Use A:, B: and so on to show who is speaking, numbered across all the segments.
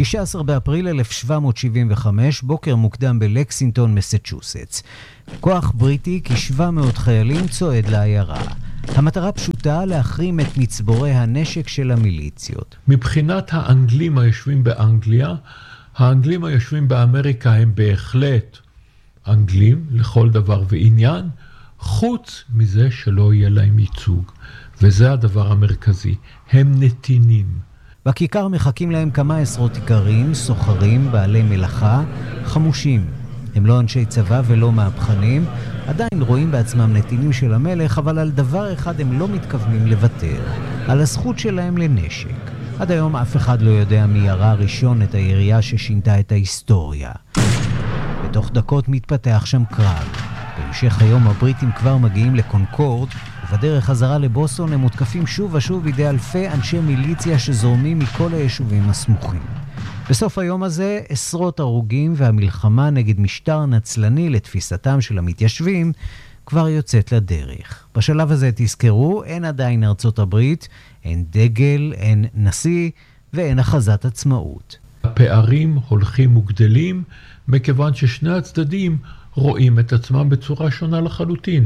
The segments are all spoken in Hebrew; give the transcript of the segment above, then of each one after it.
A: 19 באפריל 1775, בוקר מוקדם בלקסינגטון, מסצ'וסטס. כוח בריטי כ-700 חיילים צועד לעיירה. המטרה פשוטה, להחרים את מצבורי הנשק של המיליציות.
B: מבחינת האנגלים היושבים באנגליה, האנגלים היושבים באמריקה הם בהחלט אנגלים לכל דבר ועניין, חוץ מזה שלא יהיה להם ייצוג. וזה הדבר המרכזי, הם נתינים.
A: בכיכר מחכים להם כמה עשרות איכרים, סוחרים, בעלי מלאכה, חמושים. הם לא אנשי צבא ולא מהפכנים, עדיין רואים בעצמם נתינים של המלך, אבל על דבר אחד הם לא מתכוונים לוותר, על הזכות שלהם לנשק. עד היום אף אחד לא יודע מי ירה ראשון את הירייה ששינתה את ההיסטוריה. בתוך דקות מתפתח שם קרב. בהמשך היום הבריטים כבר מגיעים לקונקורד, ובדרך חזרה לבוסטון הם מותקפים שוב ושוב בידי אלפי אנשי מיליציה שזורמים מכל היישובים הסמוכים. בסוף היום הזה עשרות הרוגים, והמלחמה נגד משטר נצלני לתפיסתם של המתיישבים כבר יוצאת לדרך. בשלב הזה תזכרו, אין עדיין ארצות הברית, אין דגל, אין נשיא ואין הכרזת עצמאות.
B: הפערים הולכים וגדלים מכיוון ששני הצדדים רואים את עצמם בצורה שונה לחלוטין.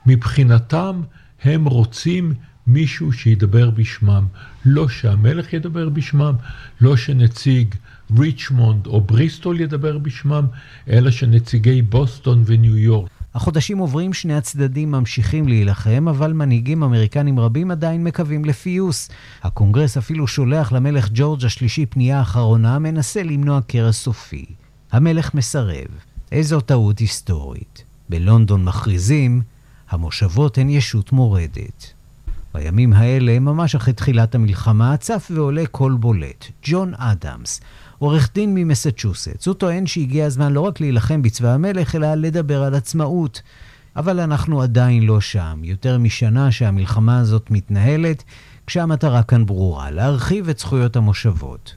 B: מבחינתם הם רוצים מישהו שידבר בשמם, לא שהמלך ידבר בשמם, לא שנציג ריצ'מונד או בריסטול ידבר בשמם, אלא שנציגי בוסטון וניו יורק.
A: החודשים עוברים, שני הצדדים ממשיכים להילחם, אבל מנהיגים אמריקנים רבים עדיין מקווים לפיוס. הקונגרס אפילו שולח למלך ג'ורג' השלישי פנייה אחרונה, מנסה למנוע קרע סופי. המלך מסרב. איזו טעות היסטורית. בלונדון מכריזים, המושבות הן ישות מורדת. בימים האלה, ממש אחרי תחילת המלחמה, צף ועולה קול בולט, ג'ון אדמס, עורך דין ממסצ'וסטס. הוא טוען שהגיע הזמן לא רק להילחם בצבא המלך, אלא לדבר על עצמאות. אבל אנחנו עדיין לא שם. יותר משנה שהמלחמה הזאת מתנהלת, כשהמטרה כאן ברורה, להרחיב את זכויות המושבות.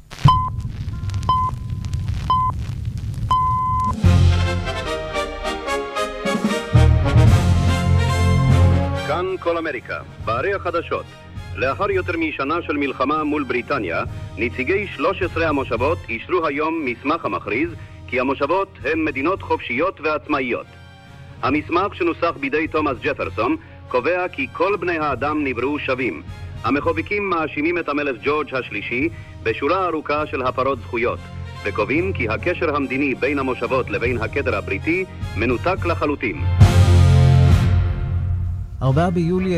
C: כאן כל אמריקה, בערי החדשות. לאחר יותר משנה של מלחמה מול בריטניה, נציגי 13 המושבות אישרו היום מסמך המכריז כי המושבות הן מדינות חופשיות ועצמאיות. המסמך שנוסח בידי תומאס ג'פרסון קובע כי כל בני האדם נבראו שווים. המחוקקים מאשימים את המלך ג'ורג' השלישי בשורה ארוכה של הפרות זכויות, וקובעים כי הקשר המדיני בין המושבות לבין הכתר הבריטי מנותק לחלוטין.
A: 4 ביולי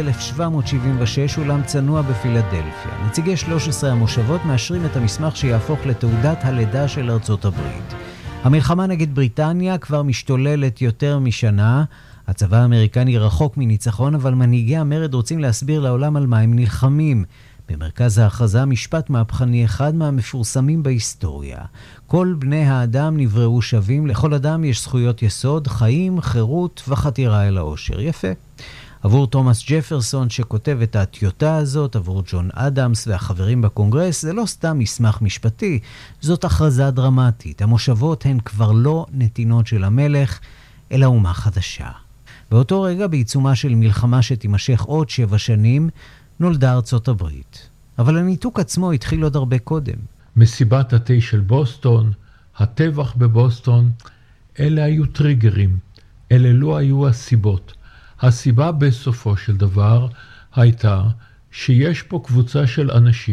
A: 1776, אולם צנוע בפילדלפיה. נציגי 13 המושבות מאשרים את המסמך שיהפוך לתעודת הלידה של ארצות הברית. המלחמה נגד בריטניה כבר משתוללת יותר משנה. הצבא האמריקני רחוק מניצחון, אבל מנהיגי המרד רוצים להסביר לעולם על מה הם נלחמים. במרכז ההכרזה משפט מהפכני אחד מהמפורסמים בהיסטוריה. כל בני האדם נבראו שווים, לכל אדם יש זכויות יסוד, חיים, חירות וחתירה אל האושר. יפה. עבור תומאס ג'פרסון שכותב את הטיוטה הזאת, עבור ג'ון אדמס והחברים בקונגרס, זה לא סתם מסמך משפטי, זאת הכרזה דרמטית. המושבות הן כבר לא נתינות של המלך, אלא אומה חדשה. באותו רגע, בעיצומה של מלחמה שתימשך עוד 7 שנים, נולדה ארצות הברית. אבל הניתוק עצמו התחיל עוד הרבה קודם.
B: מסיבת התה של בוסטון, הטבח בבוסטון, אלה היו טריגרים, אלה לא היו הסיבות. הסיבה בסופו של דבר הייתה שיש פה קבוצה של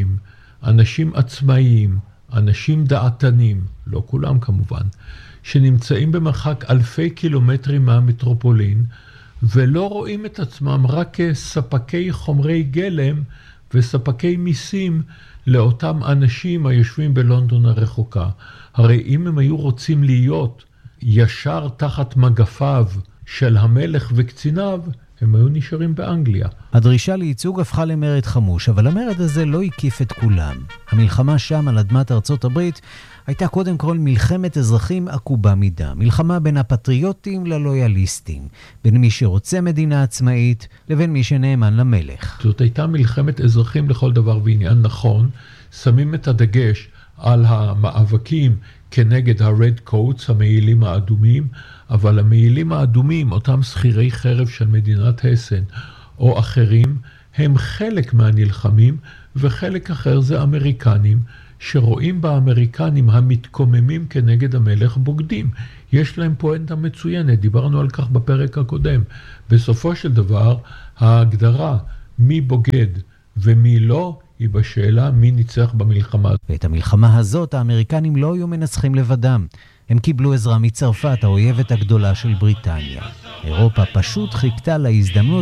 B: אנשים עצמאיים, אנשים דעתנים, לא כולם כמובן, שנמצאים במרחק אלפי קילומטרים מהמטרופולין, ולא רואים את עצמם רק כספקי חומרי גלם וספקי מיסים לאותם אנשים היושבים בלונדון הרחוקה. הרי אם הם היו רוצים להיות ישר תחת מגפיו של המלך וקציניו, הם היו נשארים באנגליה.
A: הדרישה לייצוג הפכה למרד חמוש, אבל המרד הזה לא הקיף את כולם. המלחמה שם על אדמת ארצות הברית הייתה קודם כל מלחמת אזרחים עקובה מדם. מלחמה בין הפטריוטים ללויאליסטים, בין מי שרוצה מדינה עצמאית לבין מי שנאמן למלך.
B: זאת הייתה מלחמת אזרחים לכל דבר ועניין. נכון, שמים את הדגש על המאבקים כנגד ה-Red Coats, המעילים האדומים, אבל המעילים האדומים, אותם שכירי חרב של מדינת הסן או אחרים, הם חלק מהנלחמים וחלק אחר זה אמריקנים, שרואים באמריקנים המתקוממים כנגד המלך בוגדים. יש להם פואנטה מצוינת, דיברנו על כך בפרק הקודם. בסופו של דבר, ההגדרה מי בוגד ומי לא, היא בשאלה מי ניצח במלחמה.
A: ואת המלחמה הזאת האמריקנים לא היו מנצחים לבדם. הם קיבלו עזרה מצרפת, האויבת הגדולה של בריטניה. אירופה פשוט חיכתה להזדמנות